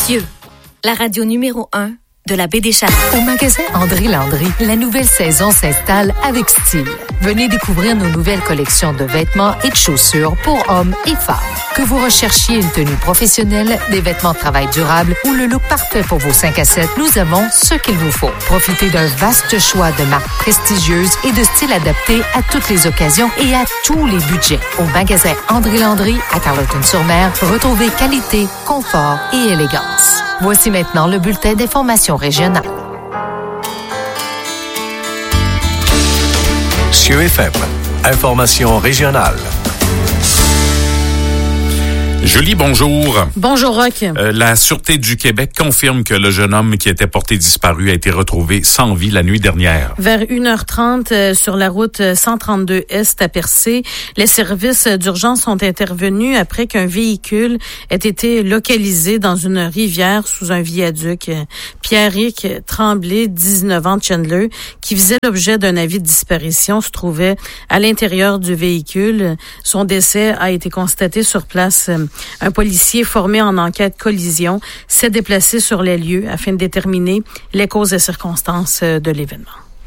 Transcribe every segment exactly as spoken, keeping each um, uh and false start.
Cieux, la radio numéro un de la baie des Chaleurs. Au magasin André Landry, la nouvelle saison s'installe avec style. Venez découvrir nos nouvelles collections de vêtements et de chaussures pour hommes et femmes. Que vous recherchiez une tenue professionnelle, des vêtements de travail durables ou le look parfait pour vos cinq à sept, nous avons ce qu'il vous faut. Profitez d'un vaste choix de marques prestigieuses et de styles adaptés à toutes les occasions et à tous les budgets. Au magasin André Landry à Carleton-sur-Mer, retrouvez qualité, confort et élégance. Voici maintenant le bulletin d'information régionale. Cieux F M, information régionale. Julie, bonjour. Bonjour, Roch. Euh, la Sûreté du Québec confirme que le jeune homme qui était porté disparu a été retrouvé sans vie la nuit dernière. Vers une heure trente, euh, sur la route cent trente-deux Est à Percé, les services d'urgence sont intervenus après qu'un véhicule ait été localisé dans une rivière sous un viaduc. Pierrick Tremblay, dix-neuf ans de Chandler, qui faisait l'objet d'un avis de disparition, se trouvait à l'intérieur du véhicule. Son décès a été constaté sur place. Un policier formé en enquête collision s'est déplacé sur les lieux afin de déterminer les causes et circonstances de l'événement.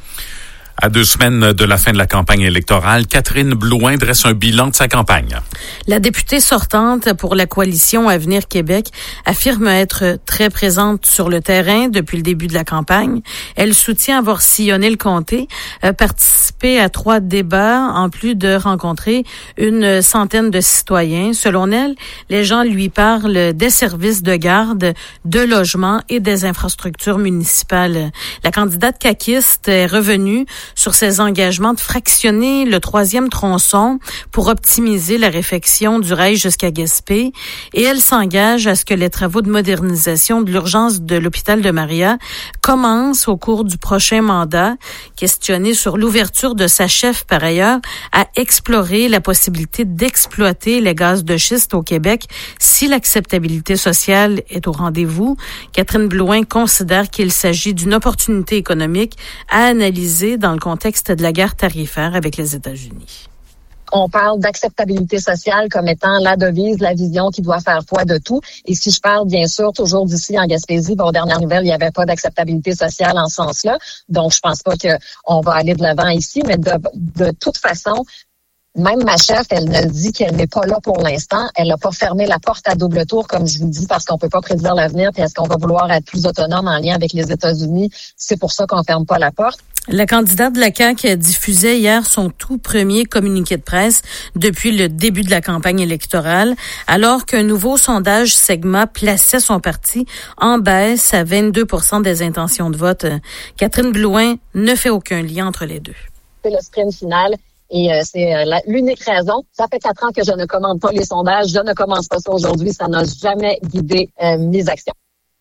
À deux semaines de la fin de la campagne électorale, Catherine Blouin dresse un bilan de sa campagne. La députée sortante pour la coalition Avenir Québec affirme être très présente sur le terrain depuis le début de la campagne. Elle soutient avoir sillonné le comté, participé à trois débats, en plus de rencontrer une centaine de citoyens. Selon elle, les gens lui parlent des services de garde, de logement et des infrastructures municipales. La candidate caquiste est revenue sur ses engagements de fractionner le troisième tronçon pour optimiser la réfection du rail jusqu'à Gaspé, et elle s'engage à ce que les travaux de modernisation de l'urgence de l'hôpital de Maria commencent au cours du prochain mandat. Questionnée sur l'ouverture de sa chef, par ailleurs, à explorer la possibilité d'exploiter les gaz de schiste au Québec si l'acceptabilité sociale est au rendez-vous, Catherine Blouin considère qu'il s'agit d'une opportunité économique à analyser dans le contexte de la guerre tarifaire avec les États-Unis. On parle d'acceptabilité sociale comme étant la devise, la vision qui doit faire foi de tout. Et si je parle, bien sûr, toujours d'ici en Gaspésie, bon, aux dernières nouvelles, il n'y avait pas d'acceptabilité sociale en ce sens-là. Donc, je pense pas qu'on va aller de l'avant ici, mais de, de toute façon, même ma chef, elle ne dit qu'elle n'est pas là pour l'instant. Elle n'a pas fermé la porte à double tour, comme je vous dis, parce qu'on peut pas prédire l'avenir. Puis est-ce qu'on va vouloir être plus autonome en lien avec les États-Unis? C'est pour ça qu'on ferme pas la porte. La candidate de la C A Q diffusait hier son tout premier communiqué de presse depuis le début de la campagne électorale, alors qu'un nouveau sondage Segma plaçait son parti en baisse à vingt-deux pour cent des intentions de vote. Catherine Blouin ne fait aucun lien entre les deux. C'est le sprint final. Et euh, c'est euh, la, l'unique raison. Ça fait quatre ans que je ne commande pas les sondages. Je ne commence pas ça aujourd'hui. Ça n'a jamais guidé euh, mes actions.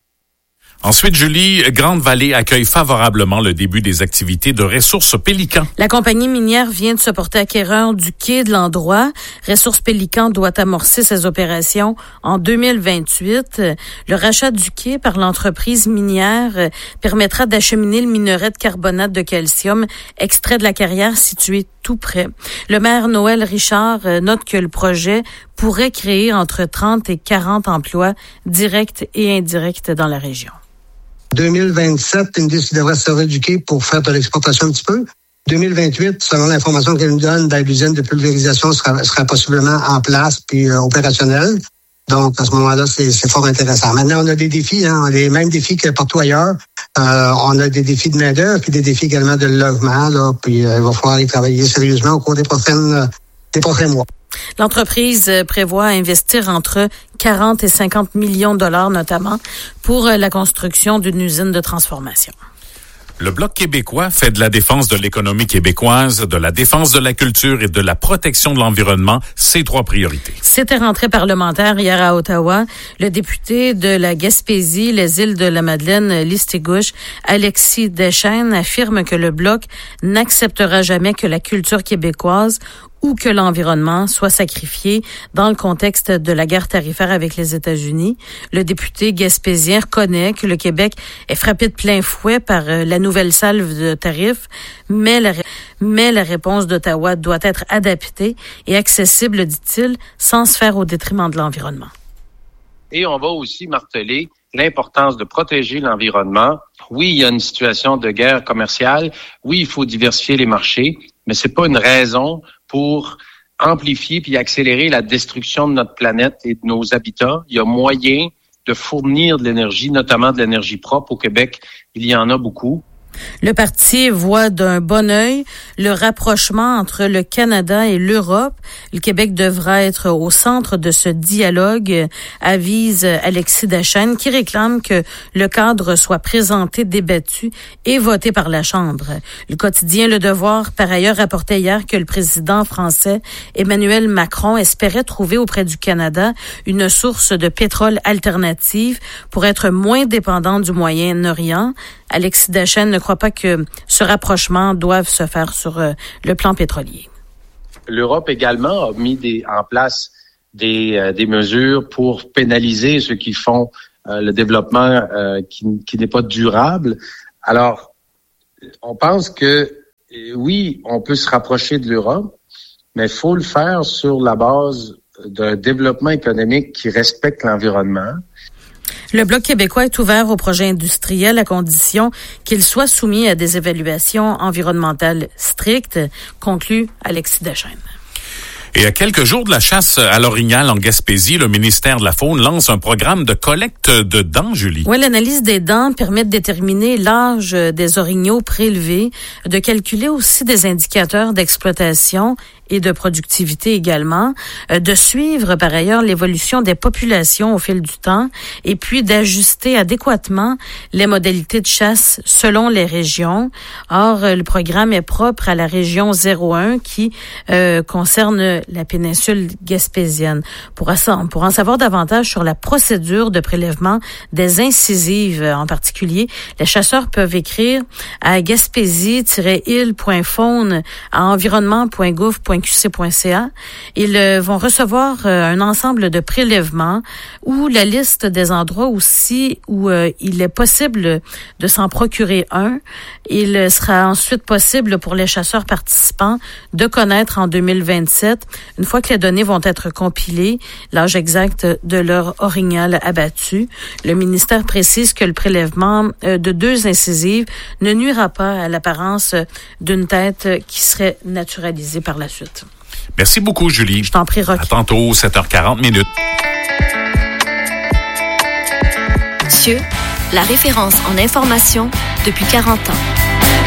Ensuite, Julie, Grande-Vallée accueille favorablement le début des activités de Ressources Pélican. La compagnie minière vient de se porter acquéreur du quai de l'endroit. Ressources Pélican doit amorcer ses opérations en deux mille vingt-huit. Le rachat du quai par l'entreprise minière permettra d'acheminer le minerai de carbonate de calcium extrait de la carrière située tout près. Le maire Noël Richard note que le projet pourrait créer entre trente et quarante emplois directs et indirects dans la région. deux mille vingt-sept, Indus devrait se servir du quai pour faire de l'exportation un petit peu. deux mille vingt-huit, selon l'information qu'elle nous donne, l'usine de pulvérisation sera, sera possiblement en place puis euh, opérationnelle. Donc, à ce moment-là, c'est, c'est fort intéressant. Maintenant, on a des défis, hein, les mêmes défis que partout ailleurs. Euh, on a des défis de main-d'œuvre puis des défis également de logement. Là, puis euh, il va falloir y travailler sérieusement au cours des prochaines, euh, des prochains mois. L'entreprise prévoit investir entre quarante et cinquante millions de dollars notamment pour la construction d'une usine de transformation. Le Bloc québécois fait de la défense de l'économie québécoise, de la défense de la culture et de la protection de l'environnement ses trois priorités. C'était rentrée parlementaire hier à Ottawa. Le député de la Gaspésie, les îles de la Madeleine, Listigouche, Alexis Deschênes, affirme que le Bloc n'acceptera jamais que la culture québécoise ou que l'environnement soit sacrifié dans le contexte de la guerre tarifaire avec les États-Unis. Le député gaspésien reconnaît que le Québec est frappé de plein fouet par la nouvelle salve de tarifs, mais la, mais la réponse d'Ottawa doit être adaptée et accessible, dit-il, sans se faire au détriment de l'environnement. Et on va aussi marteler l'importance de protéger l'environnement. Oui, il y a une situation de guerre commerciale. Oui, il faut diversifier les marchés, mais c'est pas une raison pour amplifier puis accélérer la destruction de notre planète et de nos habitats. Il y a moyen de fournir de l'énergie, notamment de l'énergie propre. Au Québec, il y en a beaucoup. Le parti voit d'un bon œil le rapprochement entre le Canada et l'Europe. Le Québec devra être au centre de ce dialogue, avise Alexis Deschênes, qui réclame que le cadre soit présenté, débattu et voté par la Chambre. Le quotidien Le Devoir, par ailleurs, rapportait hier que le président français Emmanuel Macron espérait trouver auprès du Canada une source de pétrole alternative pour être moins dépendant du Moyen-Orient. Alexis Deschênes ne croit pas que ce rapprochement doive se faire sur euh, le plan pétrolier. L'Europe également a mis des, en place des, euh, des mesures pour pénaliser ceux qui font euh, le développement euh, qui, qui n'est pas durable. Alors, on pense que oui, on peut se rapprocher de l'Europe, mais il faut le faire sur la base d'un développement économique qui respecte l'environnement. Le Bloc québécois est ouvert au projet industriel à condition qu'il soit soumis à des évaluations environnementales strictes, conclut Alexis Deschênes. Et à quelques jours de la chasse à l'orignal en Gaspésie, le ministère de la Faune lance un programme de collecte de dents, Julie. Oui, l'analyse des dents permet de déterminer l'âge des orignaux prélevés, de calculer aussi des indicateurs d'exploitation et de productivité également, de suivre par ailleurs l'évolution des populations au fil du temps et puis d'ajuster adéquatement les modalités de chasse selon les régions. Or, le programme est propre à la région zéro un qui euh, concerne la péninsule gaspésienne. Pour, pour en savoir davantage sur la procédure de prélèvement des incisives en particulier, les chasseurs peuvent écrire à gaspésie tiret île point faune à environnement point gouv point q c point c a. Ils euh, vont recevoir euh, un ensemble de prélèvements ou la liste des endroits aussi où euh, il est possible de s'en procurer un. Il sera ensuite possible pour les chasseurs participants de connaître en deux mille vingt-sept, une fois que les données vont être compilées, l'âge exact de leur orignal abattu. Le ministère précise que le prélèvement euh, de deux incisives ne nuira pas à l'apparence d'une tête qui serait naturalisée par la suite. Merci beaucoup, Julie. Je t'en prie, Rocky. À tantôt, sept heures quarante minutes. Thieu, la référence en information depuis quarante ans.